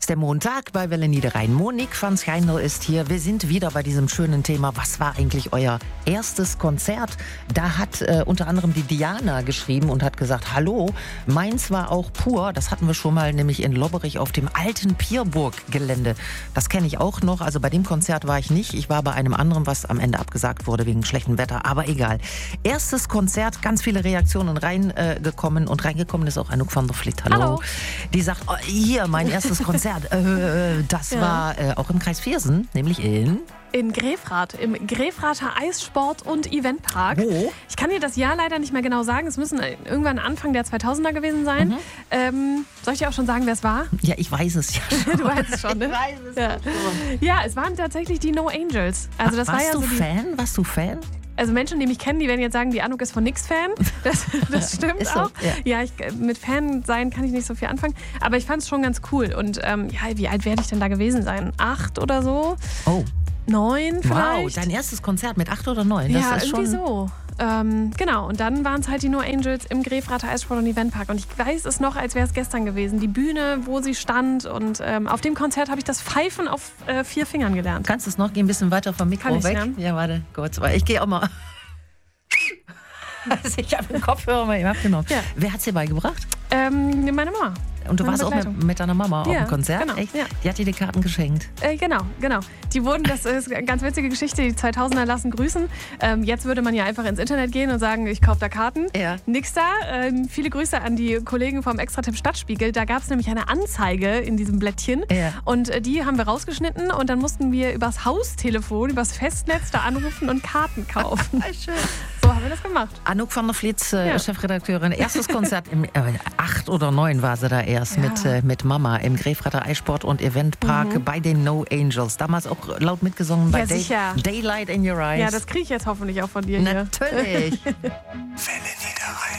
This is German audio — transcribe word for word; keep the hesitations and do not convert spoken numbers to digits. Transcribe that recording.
der Montag bei Welle Niederrhein. Monique van Schijndel ist hier. Wir sind wieder bei diesem schönen Thema. Was war eigentlich euer erstes Konzert? Da hat äh, unter anderem die Diana geschrieben und hat gesagt, hallo, meins war auch pur. Das hatten wir schon mal, nämlich in Lobberich auf dem alten Pierburg-Gelände. Das kenne ich auch noch. Also bei dem Konzert war ich nicht. Ich war bei einem anderen, was am Ende abgesagt wurde wegen schlechtem Wetter. Aber egal. Erstes Konzert, ganz viele Reaktionen reingekommen. Äh, und reingekommen ist auch Anouk van der Vliet. Hallo. Hallo. Die sagt, oh, hier, mein erstes Konzert. äh, das Ja. war äh, auch im Kreis Viersen, nämlich in... In Grefrath, im Grefrather Eissport- und Eventpark. Wo? Ich kann dir das Jahr leider nicht mehr genau sagen. Es müssen irgendwann Anfang der zweitausender gewesen sein. Mhm. Ähm, soll ich dir auch schon sagen, wer es war? Ja, ich weiß es ja schon. Du weißt es schon, ne? Ich weiß es Ja. schon. Ja, es waren tatsächlich die No Angels. Also das Warst war ja du so die, Fan? Warst du Fan? Also Menschen, die mich kennen, die werden jetzt sagen, die Anouk ist von nix Fan. Das, das stimmt Ist so, auch. ja. Ja, ich, mit Fan sein kann ich nicht so viel anfangen. Aber ich fand es schon ganz cool. Und ähm, ja, wie alt werde ich denn da gewesen sein? Acht oder so? Oh, Neun vielleicht? wow, dein erstes Konzert mit acht oder neun. Das ja, ist irgendwie schon... so. Ähm, genau, und dann waren es halt die No Angels im Grefrather Eissport- und Eventpark. Und ich weiß es noch, als wäre es gestern gewesen. Die Bühne, wo sie stand. Und ähm, auf dem Konzert habe ich das Pfeifen auf äh, vier Fingern gelernt. Kannst du es noch? Geh ein bisschen weiter vom Mikro Kann ich, weg. ja. Ja, warte, kurz. Ich gehe auch mal... Also ich habe den Kopfhörer mal eben abgenommen. Ja. Wer hat's dir beigebracht? Ähm, meine Mama. Und du Meine warst auch mit, Begleitung. mit deiner Mama auf Ja, dem Konzert? genau, Echt? ja. Die hat dir die Karten geschenkt. Äh, genau, genau. Die wurden, das ist eine ganz witzige Geschichte, die zweitausender lassen grüßen. Ähm, jetzt würde man ja einfach ins Internet gehen und sagen, ich kaufe da Karten. Ja. Nix da. Ähm, viele Grüße an die Kollegen vom Extra-Tipp Stadtspiegel. Da gab es nämlich eine Anzeige in diesem Blättchen. Ja. Und äh, die haben wir rausgeschnitten und dann mussten wir übers Haustelefon, übers Festnetz da anrufen und Karten kaufen. Schön. So haben wir das gemacht. Anouk van der Vliet, äh, Ja. Chefredakteurin. Erstes Konzert, im, äh, acht oder neun war sie da erst Ja. mit, äh, mit Mama im Grefrather Eissport- und Eventpark bei den No Angels. Damals auch laut mitgesungen bei Ja, sicher. Daylight in Your Eyes. Ja, das kriege ich jetzt hoffentlich auch von dir hier. Natürlich. Welle